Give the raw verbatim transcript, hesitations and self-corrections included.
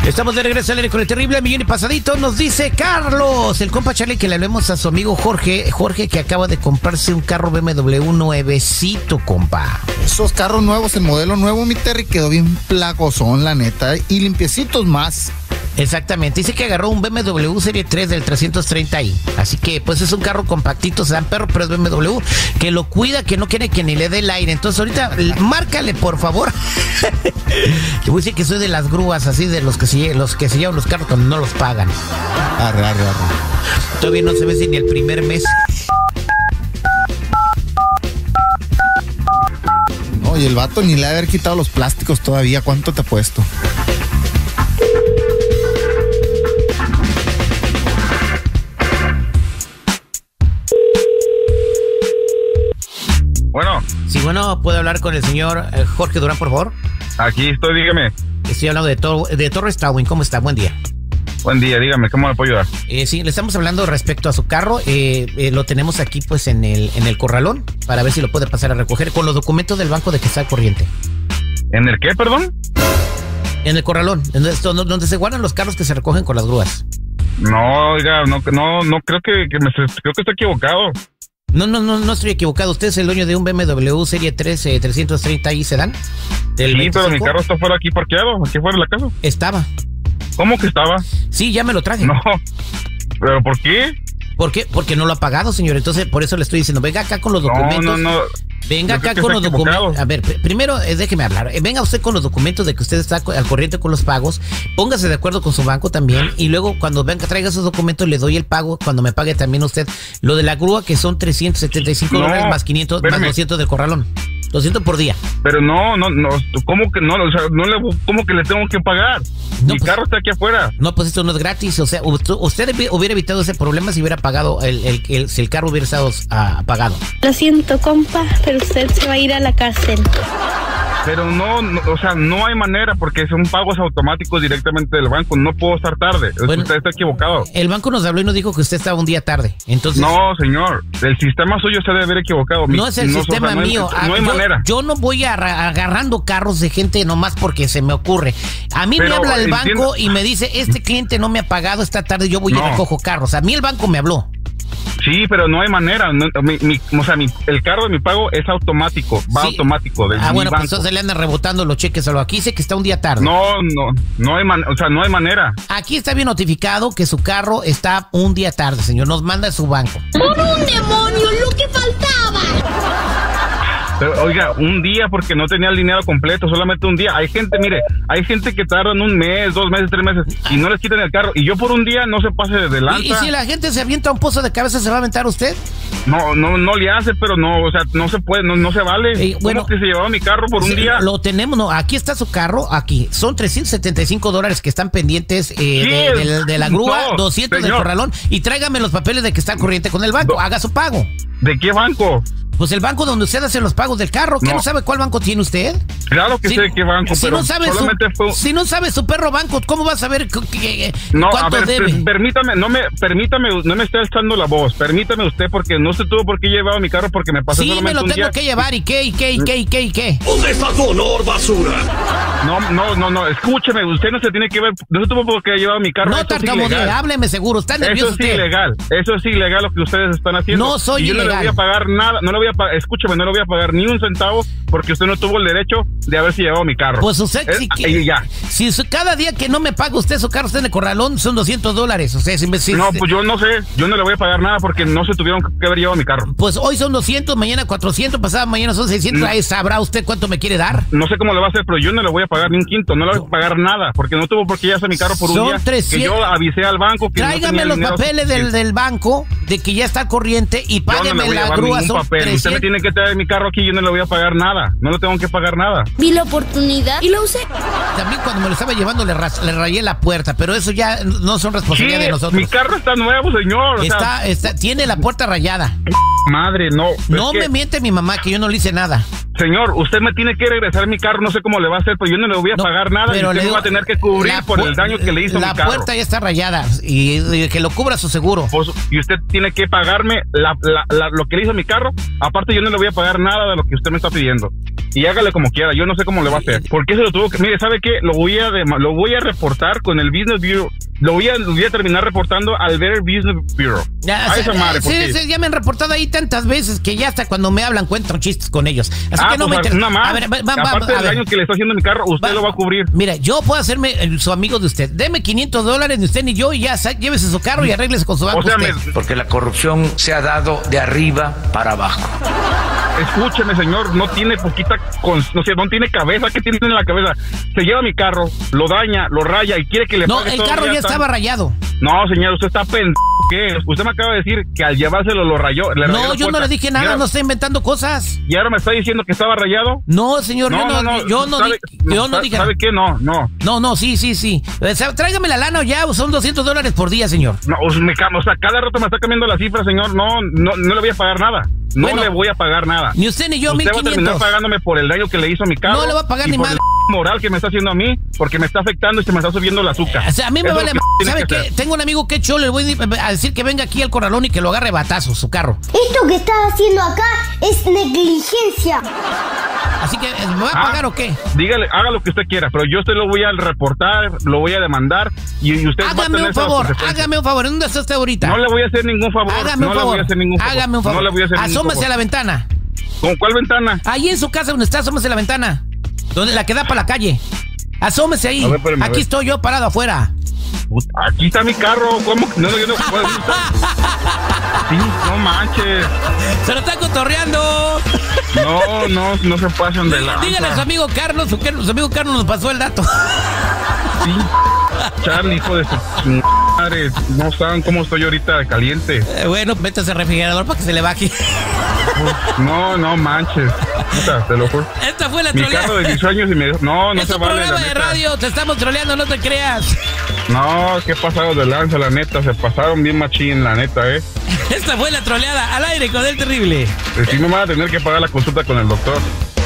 Estamos de regreso al aire con el terrible millón y pasadito. Nos dice Carlos, el compa Charlie, que le hablemos a su amigo Jorge. Jorge, que acaba de comprarse un carro B M W nuevecito, compa. Esos carros nuevos, el modelo nuevo, mi Terry, quedó bien plagosón, la neta, y limpiecitos más. Exactamente, dice que agarró un B M W Serie tres del trescientos treinta i. Así que pues es un carro compactito, se dan perro, pero es B M W, que lo cuida, que no quiere que ni le dé el aire. Entonces ahorita márcale, por favor. Le voy a decir que soy de las grúas, así de los que se, los que se llevan los carros cuando no los pagan. Arre, arre, arre. Todavía no se ve si ni el primer mes. No, y el vato ni le ha de haber quitado los plásticos todavía. ¿Cuánto te ha puesto? Bueno. Sí, bueno, ¿puedo hablar con el señor eh, Jorge Durán, por favor? Aquí estoy, dígame. Estoy hablando de, Tor de Torres Towing. ¿Cómo está? Buen día. Buen día, dígame, ¿cómo me puedo ayudar? Eh, sí, le estamos hablando respecto a su carro. Eh, eh, lo tenemos aquí, pues, en el, en el corralón, para ver si lo puede pasar a recoger con los documentos del banco de que está al corriente. ¿En el qué, perdón? En el corralón, donde, donde se guardan los carros que se recogen con las grúas. No, oiga, no, no, no creo que, que me, creo que estoy equivocado. No, no, no, no estoy equivocado. ¿Usted es el dueño de un B M W Serie tres eh, trescientos treinta i sedán? Sí, veinticinco? Pero mi carro está fuera aquí parqueado, aquí fuera de la casa. Estaba. ¿Cómo que estaba? Sí, ya me lo traje. No, ¿pero por qué? ¿Por qué? Porque no lo ha pagado, señor. Entonces, por eso le estoy diciendo, venga acá con los documentos. No, no, no. Venga acá con los documentos. A ver, primero, eh, déjeme hablar. Eh, venga usted con los documentos de que usted está al corriente con los pagos. Póngase de acuerdo con su banco también. Y luego, cuando venga, traiga esos documentos, le doy el pago. Cuando me pague también usted lo de la grúa, que son trescientos setenta y cinco no, dólares más quinientos, espérame. Más doscientos del corralón. doscientos por día. Pero no, no, no, ¿cómo que no? O sea, no le, ¿cómo que le tengo que pagar? No, Mi pues, carro está aquí afuera. No, pues esto no es gratis. O sea, usted hubiera evitado ese problema si hubiera pagado, el, el, el, si el carro hubiera estado uh, pagado. Lo siento, compa, pero usted se va a ir a la cárcel. Pero no, no, o sea, no hay manera porque son pagos automáticos directamente del banco. No puedo estar tarde. Bueno, usted está equivocado. El banco nos habló y nos dijo que usted estaba un día tarde. Entonces. No, señor. El sistema suyo se debe haber equivocado. No es el no, sistema o sea, mío. No hay, no hay yo, manera. Yo no voy a, agarrando carros de gente nomás porque se me ocurre. A mí Pero, me habla el entiendo. banco y me dice, este cliente no me ha pagado esta tarde, yo voy no. y recojo carros. A mí el banco me habló. Sí, pero no hay manera. No, mi, mi, o sea, mi, el cargo de mi pago es automático, va sí. automático. Ah, bueno, pues entonces le andan rebotando los cheques a lo. Aquí dice que está un día tarde. No, no, no hay man, o sea, no hay manera. Aquí está bien notificado que su carro está un día tarde, señor. Nos manda a su banco. ¡Por un demonio, lo que faltaba! Pero, oiga, un día porque no tenía el dinero completo, solamente un día. Hay gente, mire, hay gente que tardan un mes, dos meses, tres meses y no les quitan el carro. Y yo por un día no se pase de lanza. ¿Y, y si la gente se avienta un pozo de cabeza, se va a aventar usted? No, no, no le hace, pero no, o sea, no se puede, no, no se vale. Eh, bueno, ¿Cómo que se llevaba mi carro por un se, día? Lo tenemos, no, aquí está su carro, aquí. Son trescientos setenta y cinco dólares que están pendientes eh, sí, de, de, de la grúa, no, doscientos señor. Del corralón. Y tráigame los papeles de que está al corriente con el banco, Do, haga su pago. ¿De qué banco? Pues el banco donde usted hace los pagos del carro. ¿Qué no, no sabe cuál banco tiene usted? Claro que si, sé qué banco, si pero no sabe solamente su, fue... Si no sabe su perro banco, ¿cómo va a saber que, que, no, cuánto a ver, debe? Permítame, no me, permítame, no me esté alzando la voz. Permítame usted, porque no se tuvo por qué llevar mi carro porque me pasó sí, solamente me lo un tengo día. que llevar. ¿Y qué, y qué, y qué, y qué, y qué? ¿Dónde está tu honor, basura? No, no, no, no, escúcheme, usted no se tiene que ver, no se tuvo por qué llevar mi carro. No, tartamudee, hábleme seguro, está nervioso usted. Eso es usted. ilegal, eso es ilegal lo que ustedes están haciendo. No soy y yo ilegal. no le voy a pagar nada, no le voy a pagar, escúcheme, no le voy a pagar ni un centavo porque usted no tuvo el derecho de haberse llevado mi carro. Pues usted, eh, si, que, ya. si su, cada día que no me paga usted su carro, usted en el corralón, son doscientos dólares, o sea, si me, si, No, pues yo no sé, yo no le voy a pagar nada porque no se tuvieron que haber llevado mi carro. Pues hoy son doscientos, mañana cuatrocientos, pasada mañana son seiscientos, no. Ahí sabrá usted cuánto me quiere dar. No sé cómo le va a hacer, pero yo no le voy a pagar ni un quinto, no le voy a pagar nada, porque no tuvo por qué llevarse mi carro por son un día, trescientos. Que yo avisé al banco que tráigame no los dinero papeles del, del banco, de que ya está al corriente y págueme no la grúa, son papel. trescientos. Usted me tiene que traer mi carro aquí y yo no le voy a pagar nada, no le tengo que pagar nada. Vi la oportunidad y lo usé. También cuando me lo estaba llevando le, ras, le rayé la puerta, pero eso ya no son responsabilidad ¿Qué? de nosotros. Mi carro está nuevo, señor. O está, sea, está, tiene la puerta rayada. madre, no. No es me que, miente mi mamá que yo no le hice nada. señor, usted me tiene que regresar mi carro, no sé cómo le va a hacer, pero yo no le voy a No, pagar nada y pero usted le me va a digo, tener que cubrir la por pu- el daño que le hizo la mi carro. puerta ya está rayada y, y que lo cubra su seguro. Pues, y usted tiene que pagarme la, la, la- lo que le hizo mi carro. Aparte, yo no le voy a pagar nada de lo que usted me está pidiendo. Y hágale como quiera, yo no sé cómo le va a hacer. ¿Por qué se lo tuvo que...? Mire, ¿sabe qué? Lo voy a dema- lo voy a reportar con el Business Bureau. Lo voy a, lo voy a terminar reportando al Better Business Bureau. Ya, a o sea, esa madre, sí, porque... sí, ya me han reportado ahí tantas veces que ya hasta cuando me hablan cuentan chistes con ellos. Así ah, que no pues, me interesa. una más. A ver, va- va- Aparte va- a del ver. daño que le está haciendo mi carro, usted Va- lo va a cubrir. Mira, yo puedo hacerme eh, su amigo de usted. Deme quinientos dólares de usted ni yo y ya sa- llévese su carro y arréglese con su banco O sea, usted. me- Porque la corrupción se ha dado de arriba para abajo. Escúcheme, señor, no tiene poquita, con, no sé, no tiene cabeza, ¿qué tiene en la cabeza? Se lleva mi carro, lo daña, lo raya y quiere que le No, pague el todo, carro ya está- estaba rayado. No, señor, usted está pendejo, ¿qué? Usted me acaba de decir que al llevárselo lo rayó. Le rayó No, la yo no puerta. le dije Y nada, ahora- no estoy inventando cosas. Y ahora me está diciendo que estaba rayado. No, señor, No, yo no, no, no, yo no, ¿sabe, di- yo no sa- dije ¿Sabe qué? No, no. No, no, sí, sí, sí. Eh, sa- Tráigame la lana o ya, son doscientos dólares por día, señor. No, o sea, me cam- o sea, cada rato me está cambiando la cifra, señor. No, no, no le voy a pagar nada. No Bueno, le voy a pagar nada. Ni usted ni yo, Usted mil va a terminar quinientos. pagándome por el daño que le hizo a mi carro. No le va a pagar y ni por madre. el moral que me está haciendo a mí, porque me está afectando y se me está subiendo el azúcar. O sea, a mí me Eso es vale. lo que tiene ¿Sabe que qué? hacer. Tengo un amigo que es cholo, le voy a decir que venga aquí al corralón y que lo agarre batazos, su carro. Esto que estás haciendo acá es negligencia. Así que, ¿me va a Ah, pagar o qué? Dígale, haga lo que usted quiera, pero yo usted lo voy a reportar, lo voy a demandar y, y usted va a Hágame tener un esas favor, consecuencias. hágame un favor. ¿En dónde está usted ahorita? No le voy a hacer ningún favor. Hágame no un le favor. voy a hacer ningún favor. Hágame un favor. No le voy a hacer ningún Asómese a favor. la ventana. ¿Con cuál ventana? Ahí en su casa donde está, asómese a la ventana. Donde la que da para la calle. Asómese ahí. A ver, espérame, a Aquí ver. estoy yo parado afuera. Puta, aquí está mi carro. ¿Cómo? No, no, yo no puedo. Sí, no manches. Se lo está cotorreando. No, no, no se pasen de la. Dígale a su amigo Carlos, su, su amigo Carlos nos pasó el dato. Sí. Charlie, hijo de su ching- madre. No saben cómo estoy ahorita de caliente. Eh, bueno, métase al refrigerador para que se le baje. No, no manches. Puta, te lo juro. Esta fue la Mi troleada. carro de dieciocho años y me dijo, no, no Es se un vale, programa la de neta. radio, te estamos troleando, no te creas. No, qué pasado de lanza, la neta. Se pasaron bien machín, la neta, eh. Esta fue la troleada al aire con el terrible. Sí me van a tener que pagar la consulta con el doctor.